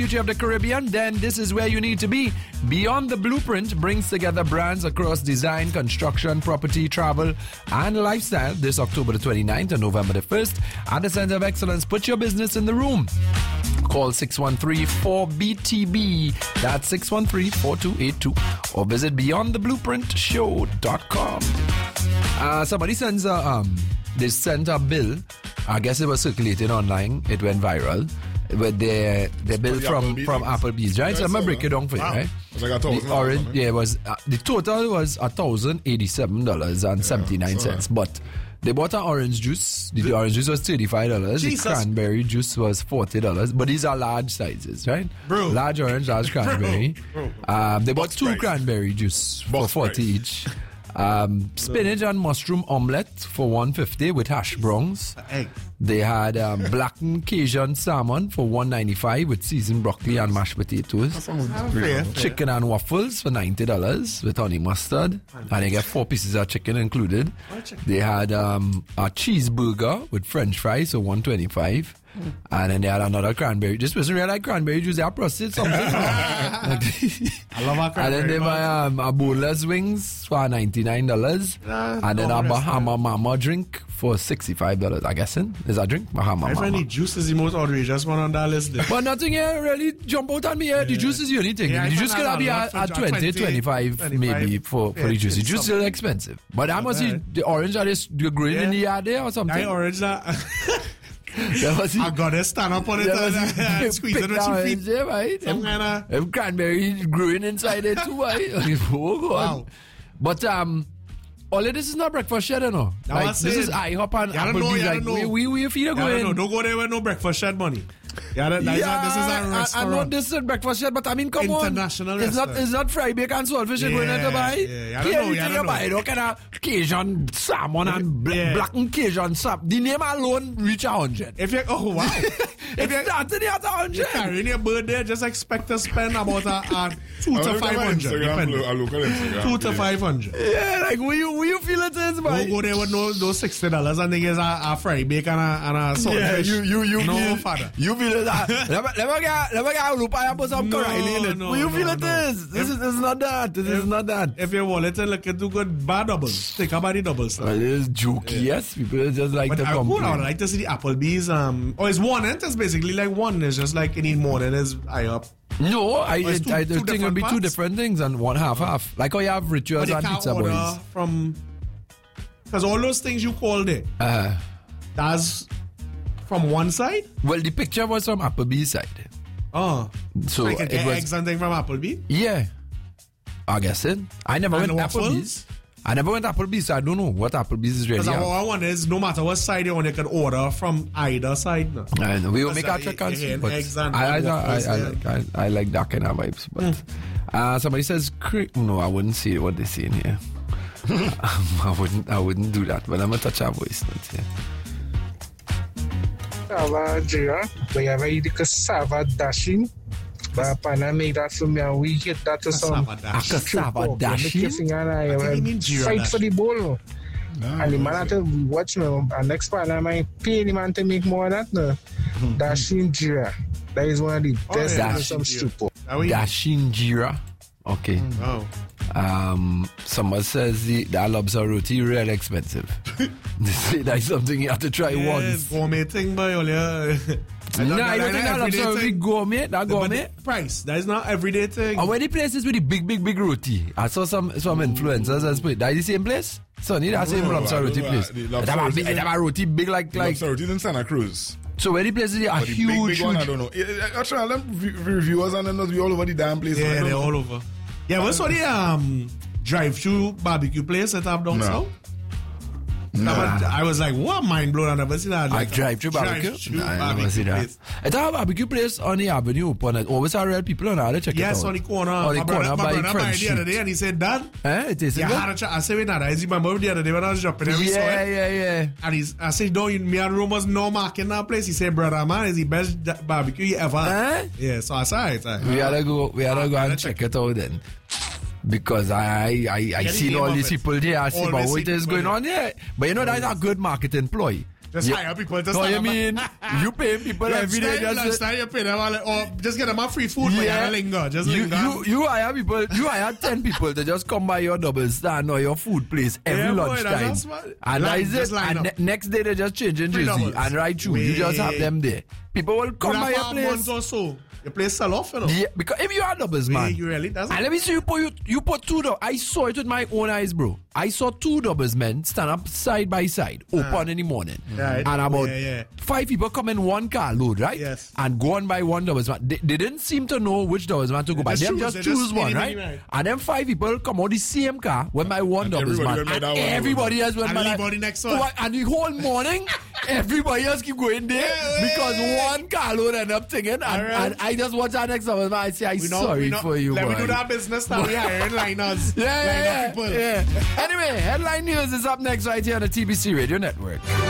future of the Caribbean, then this is where you need to be. Beyond the Blueprint brings together brands across design, construction, property, travel, and lifestyle this October the 29th and November the 1st at the Center of Excellence. Put your business in the room. Call 613-4BTB. That's 613-4282. Or visit beyondtheblueprintshow.com. Somebody sends they sent a bill. I guess it was circulated online. It went viral. With the bill from Applebee's, right? So I'm gonna break it down for you, right? It was like $1,000. It was the total was $1,087.79. But they bought an orange juice. The orange juice was $35. Jesus. The cranberry juice was $40. But these are large sizes, right? Bro. Large orange, large cranberry. Bro. They bought Box two price. cranberry juice for Box $40 price. each. Spinach and mushroom omelette for $150 with hash browns. Egg. They had blackened Cajun salmon for $195 with seasoned broccoli and mashed potatoes. Fair. Chicken and waffles for $90 with honey mustard. And they get 4 pieces of chicken included. They had a cheeseburger with french fries for $125. And then they had another cranberry. This person really like cranberry juice. They are processed something. I love our And then they buy a boneless wings for $99. And then a Bahama Mama drink for $65. I guessing is a drink Bahama I find Mama. the juice is the most outrageous one on that list. But nothing here really jump out at me here. The juice is the only thing. Yeah, I the juice find could be that at a lot for 20, 25 maybe for the juice. The juice is still expensive. But I must see the orange are just growing in the yard there or something. I orange that. That was I got to stand up on it and squeeze it with your feet. Yeah, right. Some kinda- If cranberry growing inside it too, right? Oh, God. Wow. But all of this is not breakfast shed, you know. Now Like, I this said- is IHOP and You don't know, Applebee's. you Like, don't know. we feel Yeah, going. no, don't go there with no breakfast shed money. Yeah, this is a I know restaurant. this is breakfast shed, but I mean, come International on. restaurant. It's not fried bacon and saltfish you're going Yeah, to buy. yeah, I don't know, Here you buy no kind of Cajun salmon and Yeah. blackened Cajun salmon. The name alone reach 100. If you, oh wow. It started at 100. Carrying your birthday, just expect to spend about 2 I'll to look at my 500. Instagram, depending. I'll look at Instagram. 2 to 500. Yeah, like where you feel it is, Don't man. go there with no $60 and they get a fried bacon and a saltfish. you no feel, father. You feel it. Let me get a loop and put some No, Corelli in it. no, Where you no, feel it no. is. This is not that. This is not that. If your wallet is looking too good, buy doubles. Think about the doubles. Well, it is jokey, yes. People just like But to I would complain. like to see the Applebee's. It's one. It's basically like one. It's just like you need more than is I up. No, I it's two think it'll different be two parts? different things and one half. Like how you have But rituals you and can't pizza order boys. from because all those things you called it. That's from one side. Well, the picture was from Applebee's side. Oh, So like you it get was, eggs and thing from Applebee. yeah. I guess it. I never And went to waffles? Applebee's. I never went to Applebee's, so I don't know what Applebee's is really. Because have. what I want is no matter what side you want, you can order from either side. No. I know. We will make our Because check and you see. get But eggs and I waffles, yeah. like that kind of vibes. But somebody says, no, I wouldn't see what they say in here. I wouldn't do that. But I'm gonna touch our voice notes here. Cassava Jira, but you have the cassava dashing. But Pana make that for me and we hit that to some Cassava dash. Cassava Make your dashing. finger and I think you mean Jira fight dash. for the bowl. And the man have to watch me. And next Pana might pay the man to make more of that. No. Dashing Jira. That is one of the best yeah. in some Dashing stew. Dashin Jira. Okay. Oh. Someone says that lobster roti real expensive. They say that's something you have to try once. Gourmet thing, boy. Yeah. Nah, I don't think that lobster roti gourmet. That gourmet. But the price. That is not everyday thing. And where the places with the big roti? I saw some influencers that's put. That is the same place? Sonny, that's the same No, lobster I don't roti know. place. The It lobster have roti- it have a roti big like. Lobster roti in Santa Cruz. So where the places are But the huge. big one, I don't know. Actually, them reviewers and them must be all over the damn place. I Yeah, don't they're know. all over. Yeah, what's the drive-through barbecue place that I've done No. so? Nah. I was like, what, mind blown. I never seen that. Like drive-through barbecue? Nah, I never see that. place. It's a barbecue place on the avenue open. It always are real people on how to check Yes, it out. on the corner. On the My corner brother by buy French the other Street. day and he said, Dad, It is. yeah, I had a chat. I said, wait, Nada, I remember the other day when I was dropping every Yeah. And I said, no, me and Roma's no marking that place. He said, brother, man, is the best barbecue you ever had. Yeah, so I said, We gotta go and check it out then. Because I the seen name all of these it. people there. I see All about these what is people going on there. But you know, that's a good marketing ploy. Just hire people to So stand you up. mean you pay people every day just Lunchtime, you pay them all, or just get them a free food for you to linger. Just linger. You hire people. You hire 10 people to just come by your double stand or your food place every lunchtime, and that is it. And next day they just change in jersey and ride through. You just have them there. People will come by your place. Month or so. Your place sell off, you know. Yeah, because if you are doubles, man. You really doesn't. And let me see you put two doubles. I saw it with my own eyes, bro. I saw two doubles men stand up side by side, open in the morning. Right. And about 5 people come in one car load, right? Yes. And go on by one doubles man. They didn't seem to know which doubles man to go by. They just choose one, right? And then 5 people come on the same car when my one doubles man. And everybody else went by everybody next one. And the whole morning, everybody else keep going there because one car load end up taking. And I just watch our next doubles man. I say, I'm sorry for you, Let boy. me do that business now. We hiring liners. Yeah. Anyway, headline news is up next right here on the TBC Radio Network. Good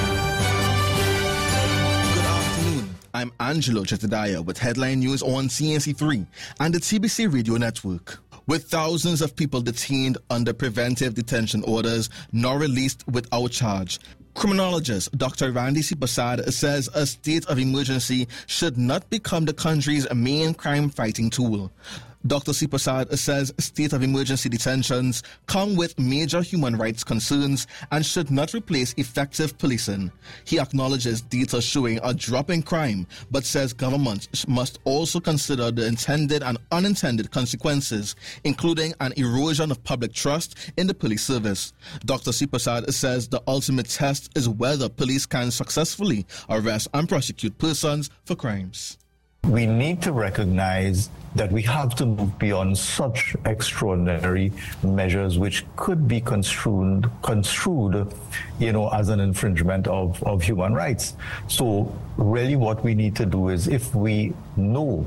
afternoon. I'm Angelo Chetadaya with headline news on CNC3 and the TBC Radio Network. With thousands of people detained under preventive detention orders, nor released without charge, criminologist Dr. Randy C. Prasad says a state of emergency should not become the country's main crime-fighting tool. Dr. C. Prasad says state of emergency detentions come with major human rights concerns and should not replace effective policing. He acknowledges data showing a drop in crime, but says governments must also consider the intended and unintended consequences, including an erosion of public trust in the police service. Dr. C. Prasad says the ultimate test is whether police can successfully arrest and prosecute persons for crimes. We need to recognize that we have to move beyond such extraordinary measures which could be construed, as an infringement of human rights. So really what we need to do is, if we know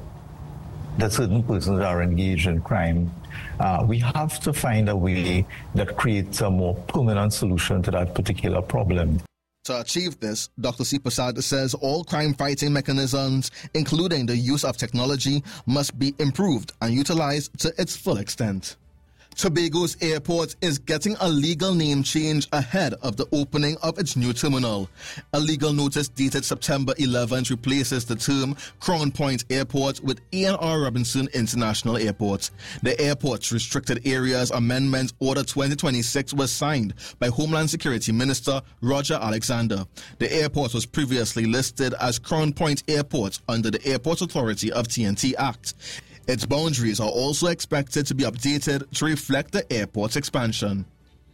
that certain persons are engaged in crime, we have to find a way that creates a more permanent solution to that particular problem. To achieve this, Dr. C. Prasad says all crime-fighting mechanisms, including the use of technology, must be improved and utilized to its full extent. Tobago's airport is getting a legal name change ahead of the opening of its new terminal. A legal notice dated September 11th replaces the term Crown Point Airport with A&R Robinson International Airport. The airport's restricted areas amendment order 2026 was signed by Homeland Security Minister Roger Alexander. The airport was previously listed as Crown Point Airport under the Airport Authority of TNT Act. Its boundaries are also expected to be updated to reflect the airport's expansion.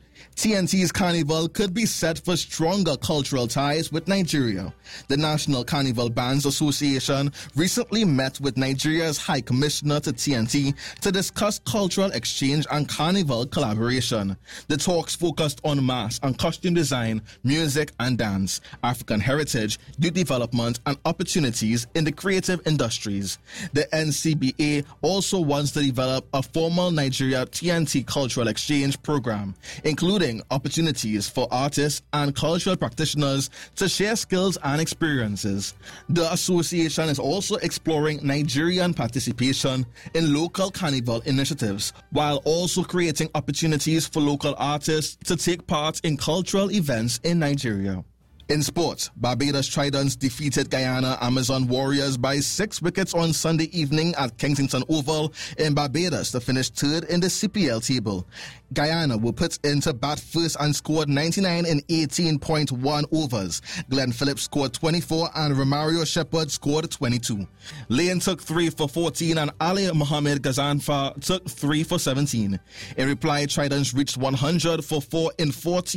TNT's Carnival could be set for stronger cultural ties with Nigeria. The National Carnival Bands Association recently met with Nigeria's High Commissioner to TNT to discuss cultural exchange and carnival collaboration. The talks focused on mass and costume design, music and dance, African heritage, youth development and opportunities in the creative industries. The NCBA also wants to develop a formal Nigeria TNT cultural exchange program, including opportunities for artists and cultural practitioners to share skills and experiences. The association is also exploring Nigerian participation in local carnival initiatives, while also creating opportunities for local artists to take part in cultural events in Nigeria. In sports, Barbados Tridents defeated Guyana Amazon Warriors by 6 wickets on Sunday evening at Kensington Oval in Barbados to finish third in the CPL table. Guyana were put into bat first and scored 99 in 18.1 overs. Glenn Phillips scored 24 and Romario Shepherd scored 22. Lane took 3 for 14 and Ali Mohammed Ghazanfar took 3 for 17. In reply, Tridents reached 100 for 4 in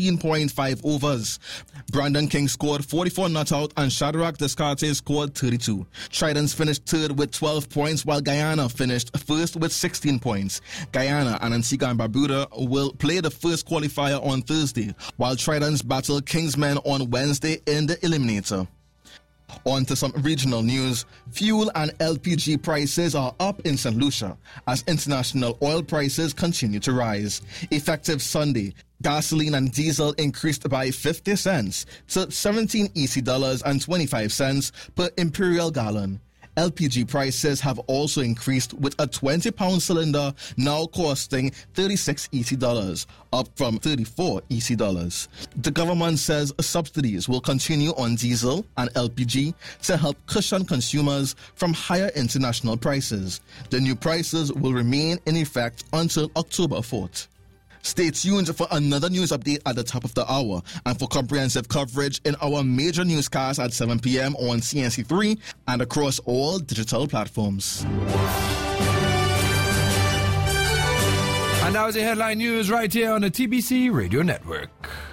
14.5 overs. Brandon King scored 44 not out and Shadrach Descartes scored 32. Tridents finished third with 12 points while Guyana finished first with 16 points. Guyana and Antigua and Barbuda will play the first qualifier on Thursday, while Tridents battle Kingsmen on Wednesday in the eliminator. On to some regional news. Fuel and LPG prices are up in St. Lucia as international oil prices continue to rise. Effective Sunday, gasoline and diesel increased by 50 cents to $17 EC and 25 cents per imperial gallon. LPG prices have also increased, with a 20-pound cylinder now costing $36 EC, up from $34 EC. The government says subsidies will continue on diesel and LPG to help cushion consumers from higher international prices. The new prices will remain in effect until October 4th. Stay tuned for another news update at the top of the hour and for comprehensive coverage in our major newscasts at 7 p.m. on CNC3 and across all digital platforms. And that was the headline news right here on the TBC Radio Network.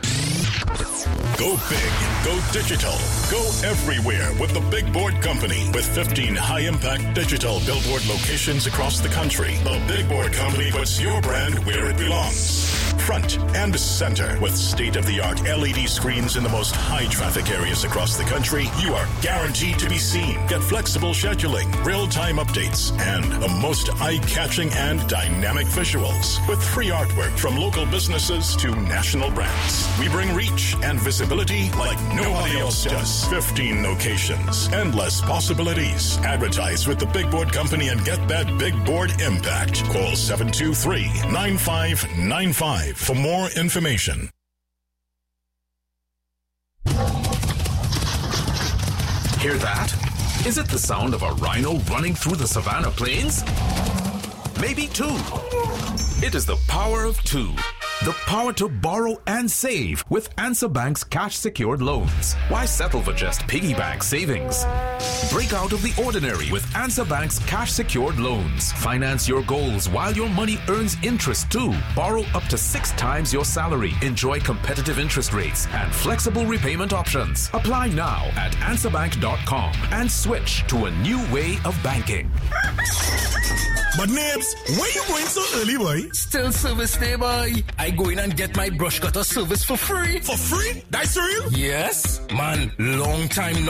Go big, go digital, go everywhere with the Big Board Company. With 15 high-impact digital billboard locations across the country, the Big Board Company puts your brand where it belongs. Front and center with state-of-the-art LED screens in the most high-traffic areas across the country, you are guaranteed to be seen. Get flexible scheduling, real-time updates, and the most eye-catching and dynamic visuals with free artwork from local businesses to national brands. We bring reach and visibility like nobody else does. 15 locations, endless possibilities. Advertise with the Big Board Company and get that big board impact. Call 723-9595 for more information. Hear that? Is it the sound of a rhino running through the Savannah Plains? Maybe two. It is the power of two. The power to borrow and save with Answer Bank's cash-secured loans. Why settle for just piggy bank savings? Break out of the ordinary with Answer Bank's cash-secured loans. Finance your goals while your money earns interest too. Borrow up to 6 times your salary. Enjoy competitive interest rates and flexible repayment options. Apply now at answerbank.com and switch to a new way of banking. But Nibs, where you going so early, boy? Still service day, boy. I go in and get my brush cutter service for free. For free? That's real? Yes, man. Long time now.